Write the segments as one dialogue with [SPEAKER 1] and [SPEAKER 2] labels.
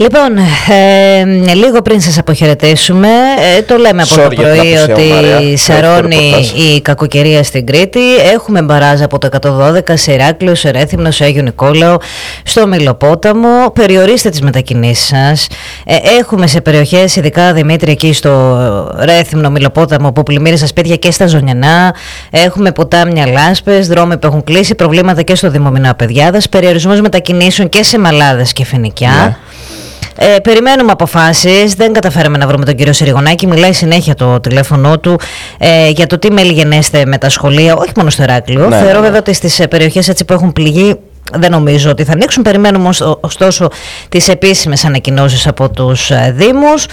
[SPEAKER 1] Λοιπόν, λίγο πριν σας αποχαιρετήσουμε, το λέμε από το πρωί ότι σαρώνει η κακοκαιρία στην Κρήτη. Έχουμε μπαράζ από το 112 σε Ηράκλειο, σε Ρέθυμνο, σε Άγιο Νικόλαο, στο Μιλοπόταμο. Περιορίστε τις μετακινήσεις σας. Έχουμε σε περιοχές, ειδικά Δημήτρη, εκεί στο Ρέθυμνο, Μιλοπόταμο, που πλημμύρισαν σπίτια και στα Ζωνιανά. Έχουμε ποτάμια, λάσπες, δρόμοι που έχουν κλείσει, προβλήματα και στο Δήμο Μινώα Παιδιάδας, περιορισμός μετακινήσεων και σε Μαλάδες και Φοινικιά. Περιμένουμε αποφάσεις. Δεν καταφέραμε να βρούμε τον κύριο Συριγωνάκη. Μιλάει συνέχεια το τηλέφωνο του για το τι μέλη γενέστε με τα σχολεία, όχι μόνο στο Ηράκλειο. Θεωρώ βέβαια ότι στις περιοχές έτσι που έχουν πληγεί δεν νομίζω ότι θα ανοίξουν. Περιμένουμε ωστόσο τις επίσημες ανακοινώσεις από τους Δήμους.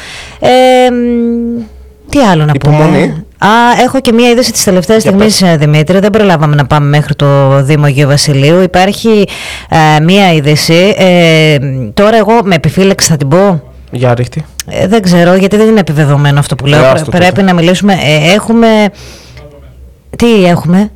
[SPEAKER 1] Τι άλλο να πούμε. Έχω και μία είδηση της τελευταίας στιγμής, Δημήτρη. Δεν προλάβαμε να πάμε μέχρι το Δήμο Αγίου Βασιλείου. Υπάρχει μία είδηση. Τώρα εγώ με επιφύλαξη θα την πω.
[SPEAKER 2] Για ρίχτη.
[SPEAKER 1] Δεν ξέρω, γιατί δεν είναι επιβεβαιωμένο αυτό που λέω. Πρέπει να μιλήσουμε. Έχουμε. Τι έχουμε?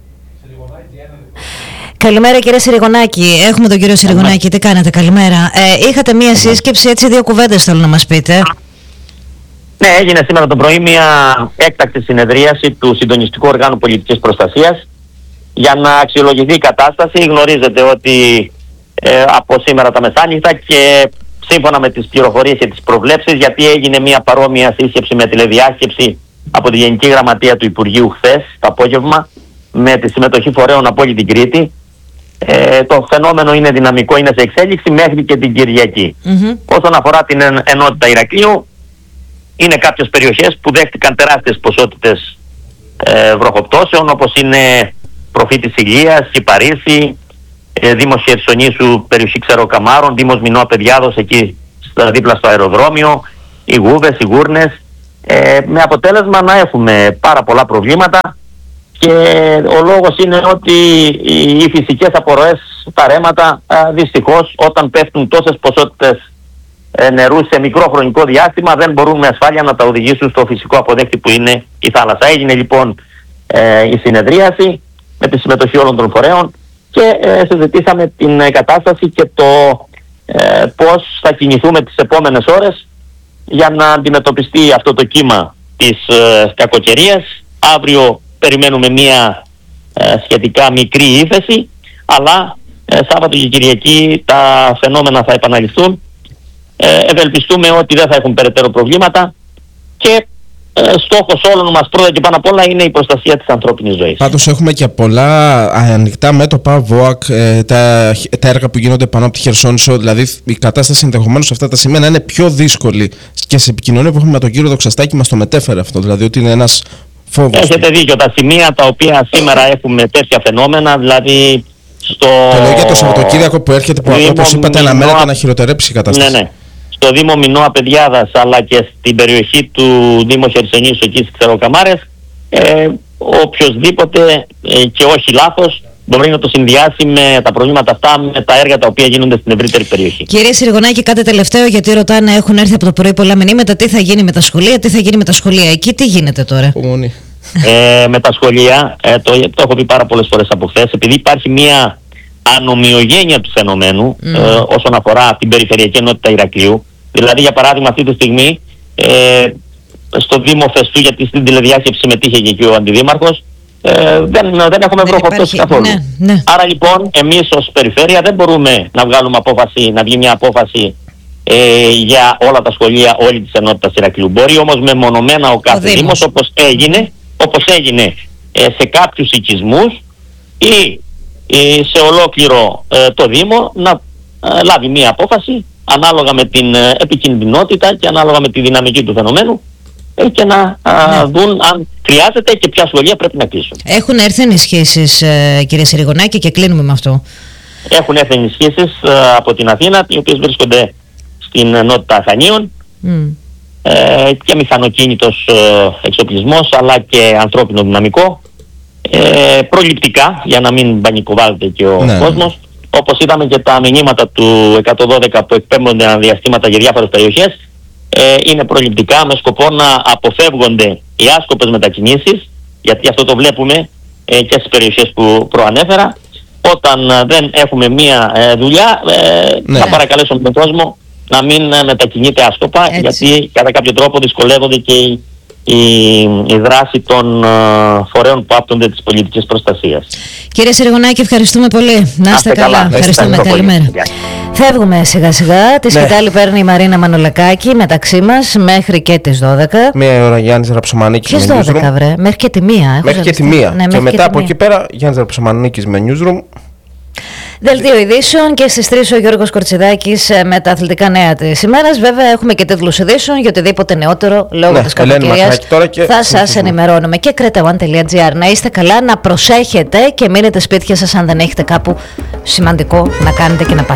[SPEAKER 1] Καλημέρα, κύριε Συριγωνάκη. Έχουμε τον κύριο Συριγωνάκη. Τι κάνετε? Καλημέρα. Είχατε μία σύσκεψη, έτσι, δύο κουβέντες θέλω να μας πείτε.
[SPEAKER 3] Ναι, έγινε σήμερα το πρωί μια έκτακτη συνεδρίαση του Συντονιστικού Οργάνου Πολιτικής Προστασίας για να αξιολογηθεί η κατάσταση. Γνωρίζετε ότι από σήμερα τα μεσάνυχτα και σύμφωνα με τις πληροφορίες και τις προβλέψεις, γιατί έγινε μια παρόμοια σύσκεψη με τηλεδιάσκεψη από τη Γενική Γραμματεία του Υπουργείου χθες το απόγευμα με τη συμμετοχή φορέων από όλη την Κρήτη. Το φαινόμενο είναι δυναμικό, είναι σε εξέλιξη μέχρι και την Κυριακή. Όσον αφορά την ενότητα Ηρακλείου, είναι κάποιες περιοχές που δέχτηκαν τεράστιες ποσότητες βροχοπτώσεων, όπως είναι Προφήτης Ηλίας, η Παρίσι, Δήμος Χερσονήσου, περιοχή Ξεροκαμάρων, Δήμος Μινώα Παιδιάδος εκεί δίπλα στο αεροδρόμιο, οι Γούβες, οι Γούρνες, με αποτέλεσμα να έχουμε πάρα πολλά προβλήματα και ο λόγος είναι ότι οι φυσικές απορροές, τα ρέματα, δυστυχώς όταν πέφτουν τόσες ποσότητες νερού σε μικρό χρονικό διάστημα δεν μπορούν με ασφάλεια να τα οδηγήσουν στο φυσικό αποδέκτη που είναι η θάλασσα. Έγινε λοιπόν η συνεδρίαση με τη συμμετοχή όλων των φορέων και συζητήσαμε την κατάσταση και το πώς θα κινηθούμε τις επόμενες ώρες για να αντιμετωπιστεί αυτό το κύμα της κακοκαιρίας. Αύριο περιμένουμε μια σχετικά μικρή ύφεση, αλλά Σάββατο και Κυριακή τα φαινόμενα θα επαναληφθούν. Ευελπιστούμε ότι δεν θα έχουν περαιτέρω προβλήματα και στόχος όλων μας πρώτα και πάνω απ' όλα είναι η προστασία της ανθρώπινης ζωής.
[SPEAKER 2] Πάντως έχουμε και πολλά ανοιχτά μέτωπα, ΒΟΑΚ, τα έργα που γίνονται πάνω από τη Χερσόνησο, δηλαδή η κατάσταση ενδεχομένως σε αυτά τα σημεία να είναι πιο δύσκολη και σε επικοινωνία που έχουμε με τον κύριο Δοξαστάκη μας το μετέφερε αυτό, δηλαδή ότι είναι ένας φόβος.
[SPEAKER 3] Έχετε δίκιο, τα σημεία τα οποία σήμερα έχουμε τέτοια φαινόμενα, δηλαδή
[SPEAKER 2] το λέω για το Σαββατοκύριακο που έρχεται, που όπως είπατε αναμένεται να χειροτερέψει η κατάσταση.
[SPEAKER 3] Ναι. Στο Δήμο Μινώα Παιδιάδας αλλά και στην περιοχή του Δήμου Χερσονήσου εκεί στις Ξεροκαμάρες, οποιοσδήποτε και όχι λάθος μπορεί να το συνδυάσει με τα προβλήματα αυτά, με τα έργα τα οποία γίνονται στην ευρύτερη περιοχή.
[SPEAKER 1] Κύριε Συριγωνάκη, κάτι τελευταίο, γιατί ρωτάνε, έχουν έρθει από το πρωί πολλά μηνύματα, τι θα γίνει με τα σχολεία, εκεί τι γίνεται τώρα?
[SPEAKER 3] Με τα σχολεία, το έχω πει πάρα πολλές φορές από χθες, επειδή υπάρχει μια ανομοιογένεια του φαινομένου όσον αφορά την περιφερειακή ενότητα Ηρακλείου. Δηλαδή, για παράδειγμα, αυτή τη στιγμή στο Δήμο Φεστού, γιατί στην τηλεδιάσκεψη συμμετείχε και εκεί ο Αντιδήμαρχος, δεν έχουμε βροχοπτώσεις καθόλου. Ναι. Άρα λοιπόν, εμείς ως περιφέρεια δεν μπορούμε να βγάλουμε απόφαση, να βγει μια απόφαση για όλα τα σχολεία όλη της ενότητας Ηρακλείου. Μπορεί όμως μεμονωμένα ο κάθε Δήμος, όπως έγινε σε κάποιους οικισμούς ή σε ολόκληρο το Δήμο, να λάβει μία απόφαση ανάλογα με την επικινδυνότητα και ανάλογα με τη δυναμική του φαινομένου και να δουν αν χρειάζεται και ποια σχολεία πρέπει να κλείσουν.
[SPEAKER 1] Έχουν έρθει ενισχύσεις, κύριε Συριγωνάκη, και κλείνουμε με αυτό.
[SPEAKER 3] Έχουν έρθει ενισχύσεις από την Αθήνα, οι οποίες βρίσκονται στην ενότητα Χανίων, και μηχανοκίνητος εξοπλισμός αλλά και ανθρώπινο δυναμικό. Προληπτικά, για να μην πανικοβάλλεται και ο κόσμος, όπως είδαμε και τα μηνύματα του 112 που εκπέμπονται αναδιαστήματα για διάφορες περιοχές, είναι προληπτικά με σκοπό να αποφεύγονται οι άσκοπες μετακινήσεις, γιατί αυτό το βλέπουμε και στις περιοχές που προανέφερα. Όταν δεν έχουμε μία δουλειά, θα παρακαλέσουμε τον κόσμο να μην μετακινείται άσκοπα, γιατί κατά κάποιο τρόπο δυσκολεύονται και η δράση των φορέων που άπτονται της πολιτικής προστασίας.
[SPEAKER 1] Κύριε Συριγωνάκη, ευχαριστούμε πολύ. Να είστε καλά. Ευχαριστούμε. Καλημέρα. Φεύγουμε σιγά σιγά. Τη σκητάλη παίρνει η Μαρίνα Μανολακάκη μεταξύ μας μέχρι και τις 12.
[SPEAKER 2] Μία ώρα Γιάννης Ραψομανίκης.
[SPEAKER 1] Ποιες 12, βρε? Μέχρι και τη 1.
[SPEAKER 2] Μέχρι και τη 1. Ναι, και μετά από εκεί πέρα Γιάννης Ραψομανίκης με Newsroom.
[SPEAKER 1] Δελτίο ειδήσεων και στις 3 ο Γιώργος Κορτσιδάκης με τα αθλητικά νέα της ημέρας. Βέβαια έχουμε και τίτλους ειδήσεων για οτιδήποτε νεότερο λόγω της κακοκαιρίας. Θα σας ενημερώνουμε και cretaone.gr. Να είστε καλά, να προσέχετε και μείνετε σπίτια σας αν δεν έχετε κάπου σημαντικό να κάνετε και να πάτε.